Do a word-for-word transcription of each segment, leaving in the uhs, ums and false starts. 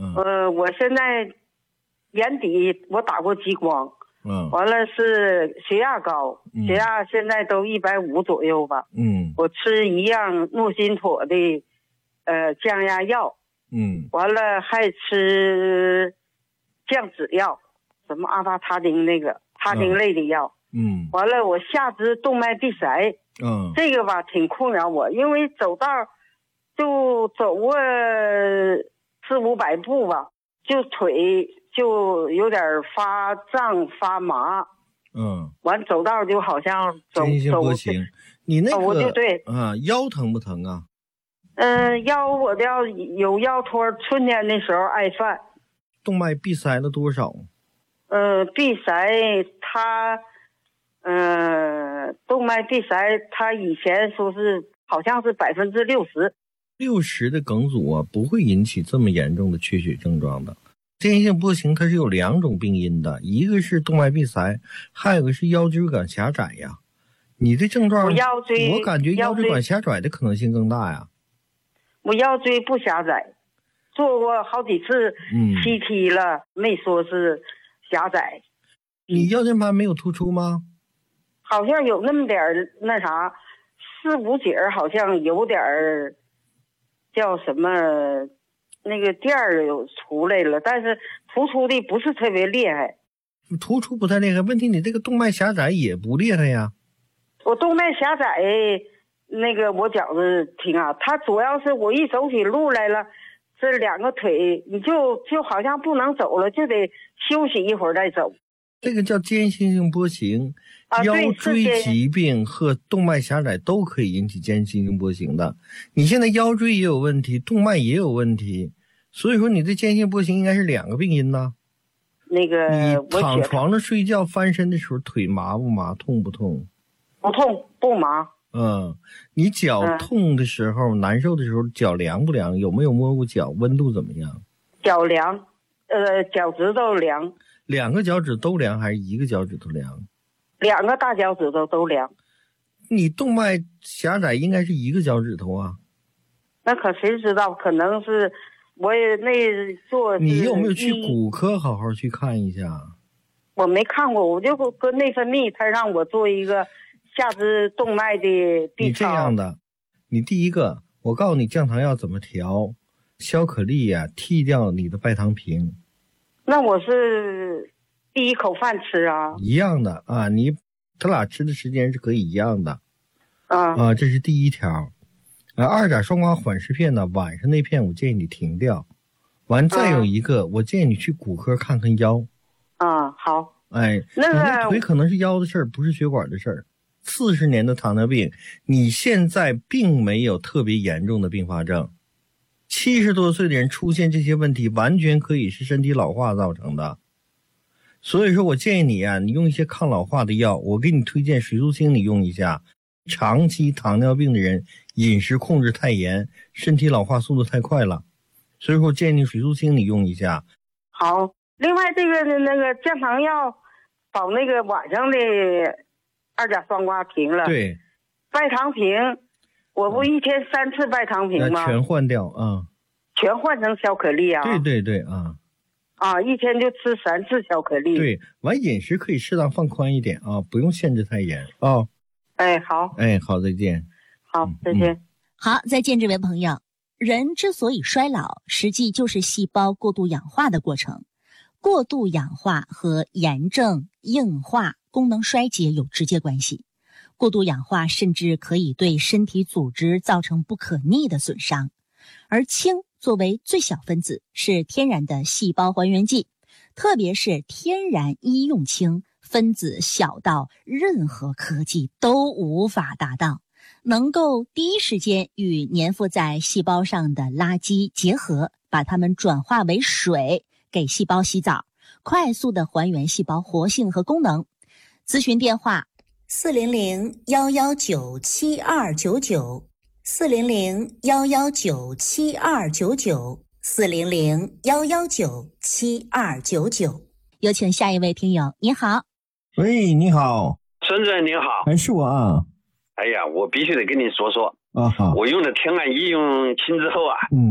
嗯。 呃，我现在眼底我打过激光。 嗯。 完了是血压高， 嗯、 血压现在都一百五左右吧。 嗯。 我吃一样诺心妥的，呃，降压药。 嗯。 完了还吃降脂药，什么阿巴他汀那个他汀类的药。 嗯。 完了我下肢动脉闭塞。 嗯。 这个吧挺困扰我，因为走道就走过四五百步吧，就腿就有点发胀发麻。 嗯。 完走道就好像走肩行不行。你那个、 哦、我就对啊，腰疼不疼啊？ 嗯、呃，腰我的要有腰托，春天的时候爱犯。 动脉闭塞了多少？ 呃，闭塞它，呃，动脉闭塞它以前说是好像是百分之六十。 六十的梗阻啊，不会引起这么严重的缺血症状的。间歇性波形它是有两种病因的，一个是动脉闭塞，还有一个是腰椎管狭窄呀。你的症状， 我腰椎， 我感觉腰椎管狭窄的可能性更大呀。 我腰椎不狭窄，做过好几次 C T 了，嗯、没说是狭窄。 你腰间盘没有突出吗？ 好像有那么点那啥，四五节好像有点叫什么那个垫儿有出来了，但是突出的不是特别厉害。 突出不太厉害，问题你这个动脉狭窄也不厉害呀。 我动脉狭窄，那个我觉着挺啊，它主要是我一走起路来了，这两个腿你就就好像不能走了，就得休息一会儿再走。 这个叫间歇性波形，啊、腰椎疾病和动脉狭窄都可以引起间歇性波形的。你现在腰椎也有问题，动脉也有问题，所以说你这间歇波形应该是两个病因呢。 那个你躺床上睡觉翻身的时候腿麻不麻，痛不痛？ 不痛不麻。 嗯，你脚痛的时候、嗯、难受的时候脚凉不凉？有没有摸过脚？温度怎么样？ 脚凉，呃，脚趾头凉。 两个脚趾都凉还是一个脚趾头凉？ 两个大脚趾头都凉。 你动脉狭窄应该是一个脚趾头啊。 那可谁知道？可能是我也那做。 你有没有去骨科好好去看一下？ 我没看过，我就跟内分泌，他让我做一个下肢动脉的 B 超。 你这样的，你第一个，我告诉你降糖药怎么调，消可利呀、啊，剔掉你的拜糖平。 那我是第一口饭吃啊， 一样的啊，你他俩吃的时间是可以一样的， 啊啊，这是第一条。啊，二甲双胍缓释片呢，晚上那片我建议你停掉。完，再有一个，啊、我建议你去骨科看看腰。 啊，好。 哎， 那个你的腿可能是腰的事儿，不是血管的事儿。四十年的糖尿病，你现在并没有特别严重的并发症。七十多岁的人出现这些问题，完全可以是身体老化造成的。所以说我建议你啊，你用一些抗老化的药，我给你推荐水苏清，你用一下。长期糖尿病的人饮食控制太严，身体老化速度太快了，所以说我建议你水苏清你用一下。 好，另外这个那个降糖药保那个晚上的二甲双胍停了。 对， 拜糖平我不一天三次拜糖平吗？ 全换掉啊， 全换成小可丽啊。 对对对啊， 啊，一天就吃三次小可丽。 对，完饮食可以适当放宽一点啊，不用限制太严啊。哦， 哎，好， 哎，好，再见。 好，再见。 嗯、 好，再见，这位朋友。人之所以衰老，实际就是细胞过度氧化的过程。过度氧化和炎症、硬化、功能衰竭有直接关系。过度氧化甚至可以对身体组织造成不可逆的损伤。而氢作为最小分子，是天然的细胞还原剂，特别是天然医用氢，分子小到任何科技都无法达到，能够第一时间与粘附在细胞上的垃圾结合，把它们转化为水，给细胞洗澡，快速的还原细胞活性和功能。咨询电话四零零幺幺九七二九九，四零零幺幺九七二九九，四零零幺幺九七二九九。有请下一位听友，你好。 喂，你好， 孙主任您好。 还是我啊。 哎呀，我必须得跟你说说啊，好。 我用了天然医用氢之后啊， 嗯，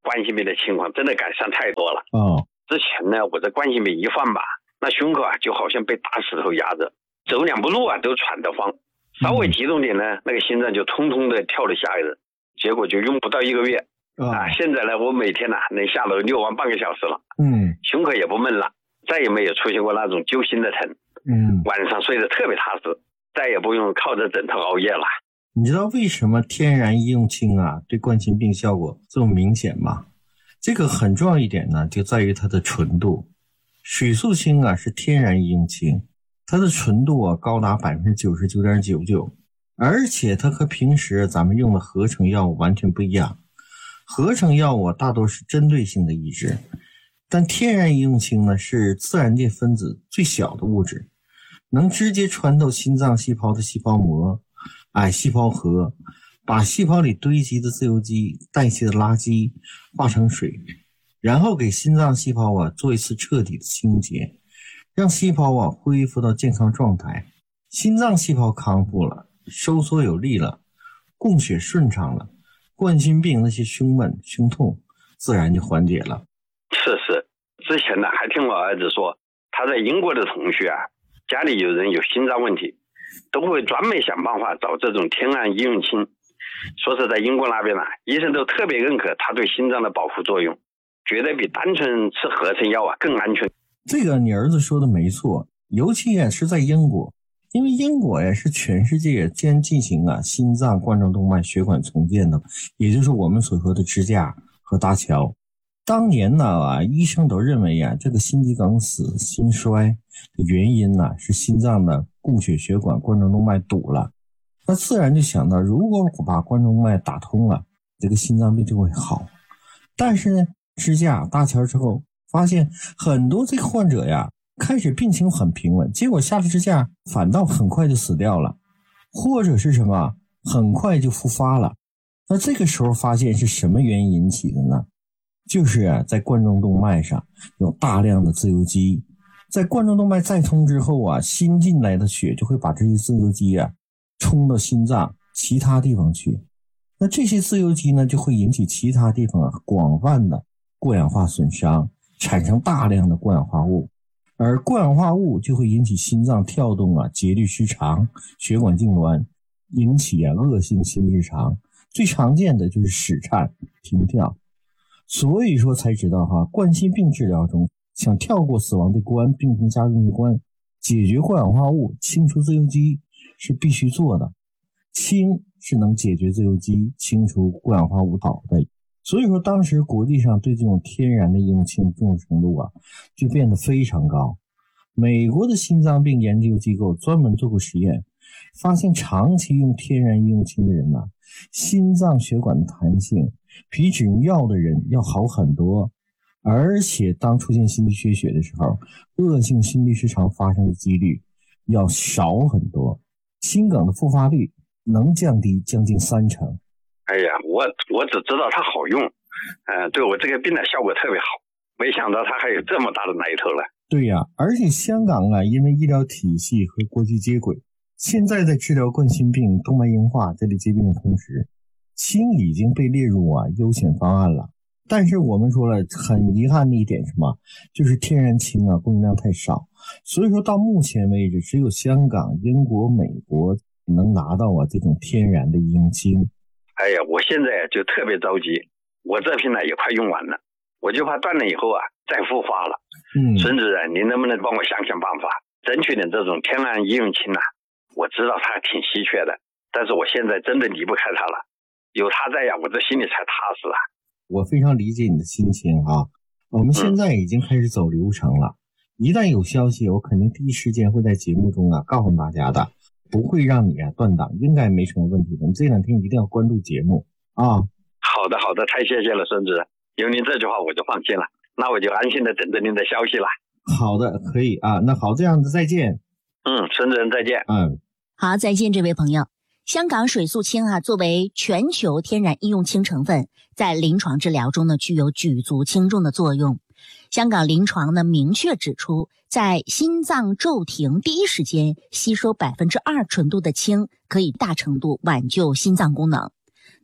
冠心病的情况真的改善太多了。 哦， 之前呢，我这冠心病一犯吧，那胸口啊就好像被大石头压着，走两步路啊都喘得慌，稍微激动点呢，那个心脏就通通的跳了下来了，结果就用不到一个月。 哦、 啊，现在呢，我每天呢、啊、能下楼遛完半个小时了， 嗯， 胸口也不闷了，再也没有出现过那种揪心的疼， 嗯， 晚上睡得特别踏实，再也不用靠着枕头熬夜了。 你知道为什么天然医用氢啊对冠心病效果这么明显吗？这个很重要一点呢，就在于它的纯度。水素氢啊是天然医用氢，它的纯度啊高达 百分之九十九点九九， 而且它和平时咱们用的合成药物完全不一样。合成药物大多是针对性的抑制，但天然医用氢呢是自然界分子最小的物质，能直接穿透心脏细胞的细胞膜、哎细胞核，把细胞里堆积的自由基、代谢的垃圾化成水，然后给心脏细胞啊做一次彻底的清洁，让细胞啊恢复到健康状态。心脏细胞康复了，收缩有力了，供血顺畅了，冠心病那些胸闷胸痛自然就缓解了。 是是，之前呢还听我儿子说，他在英国的同学啊，家里有人有心脏问题，都会专门想办法找这种天然医用氢。说是在英国那边呢、啊，医生都特别认可它对心脏的保护作用，觉得比单纯吃合成药啊更安全。 这个你儿子说的没错，尤其也是在英国，因为英国呀是全世界先进行啊心脏冠状动脉血管重建的，也就是我们所说的支架和搭桥。当年呢啊，医生都认为啊，这个心肌梗死、心衰的原因呢是心脏的供血血管冠状动脉堵了，那自然就想到，如果我把冠状动脉打通了，这个心脏病就会好。但是呢，支架搭桥之后，发现很多这个患者呀，开始病情很平稳，结果下了支架反倒很快就死掉了，或者是什么很快就复发了。那这个时候发现是什么原因引起的呢？就是啊，在冠状动脉上有大量的自由基，在冠状动脉再通之后啊，新进来的血就会把这些自由基啊冲到心脏其他地方去。那这些自由基呢，就会引起其他地方啊广泛的过氧化损伤，产生大量的过氧化物，而过氧化物就会引起心脏跳动啊节律失常、血管痉挛，引起啊恶性心律失常，最常见的就是室颤、停跳。所以说才知道哈，冠心病治疗中想跳过死亡的关，病情加重的关，解决过氧化物、清除自由基是必须做的。氢是能解决自由基、清除过氧化物好的。所以说当时国际上对这种天然的医用氢重视程度啊就变得非常高。美国的心脏病研究机构专门做过实验，发现长期用天然医用氢的人呢、啊，心脏血管的弹性比只用药的人要好很多，而且当出现心肌缺血的时候，恶性心律失常发生的几率要少很多，心梗的复发率能降低将近三成。 哎呀，我我只知道它好用，呃，对我这个病的效果特别好，没想到它还有这么大的来头了。 对呀，而且香港啊，因为医疗体系和国际接轨，现在在治疗冠心病、动脉硬化这类疾病的同时，氢已经被列入啊优先方案了。但是我们说了，很遗憾的一点是什么？就是天然氢啊供应量太少，所以说到目前为止，只有香港、英国、美国能拿到啊这种天然的医用氢。 哎呀，我现在就特别着急，我这瓶呢也快用完了，我就怕断了以后啊再复发了。嗯，孙主任，您能不能帮我想想办法，争取点这种天然医用氢啊？我知道它挺稀缺的，但是我现在真的离不开它了，有它在呀，我这心里才踏实啊。 我非常理解你的心情啊，我们现在已经开始走流程了，嗯、一旦有消息，我肯定第一时间会在节目中啊告诉大家的，不会让你啊断档，应该没什么问题的。你这两天一定要关注节目啊。 好的好的，太谢谢了孙主任，有您这句话我就放心了，那我就安心的等着您的消息了。 好的，可以啊，那好，这样子再见。 嗯，孙主任再见。 嗯， 好，再见，这位朋友。香港水素氢啊，作为全球天然医用氢成分，在临床治疗中呢，具有举足轻重的作用。香港临床呢明确指出，在心脏骤停第一时间吸收百分之二纯度的氢，可以大程度挽救心脏功能。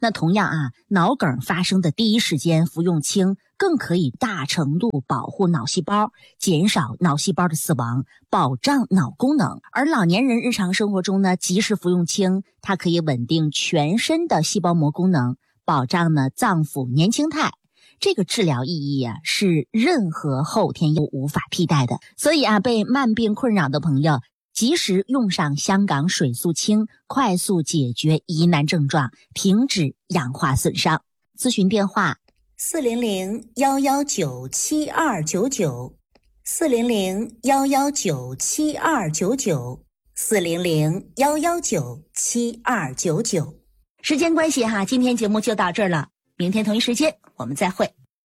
那同样啊，脑梗发生的第一时间服用氢，更可以大程度保护脑细胞，减少脑细胞的死亡，保障脑功能。而老年人日常生活中呢，及时服用氢，它可以稳定全身的细胞膜功能，保障呢脏腑年轻态。这个治疗意义啊，是任何后天药无法替代的。所以啊，被慢病困扰的朋友，及时用上香港水素氢，快速解决疑难症状，停止氧化损伤。咨询电话：四零零幺幺九七二九九，四零零幺幺九七二九九，四零零幺幺九七二九九。时间关系哈，今天节目就到这儿了，明天同一时间我们再会。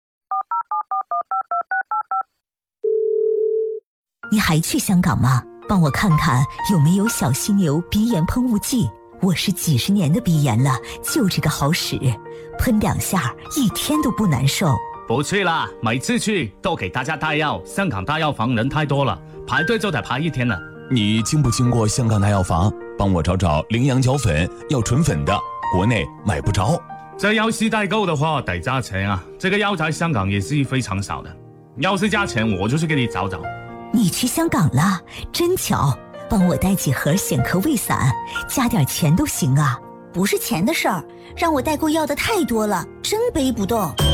你还去香港吗？帮我看看有没有小犀牛鼻炎喷雾剂，我是几十年的鼻炎了，就这个好使，喷两下一天都不难受。 不去啦，每次去都给大家带药，香港大药房人太多了，排队就得排一天了。 你经不经过香港大药房？帮我找找羚羊角粉，要纯粉的，国内买不着。 这要是代购的话得加钱啊，这个药在香港也是非常少的，要是加钱我就去给你找找。 你去香港了，真巧，帮我带几盒显科胃散，加点钱都行啊。 不是钱的事儿，让我代购要的太多了，真背不动。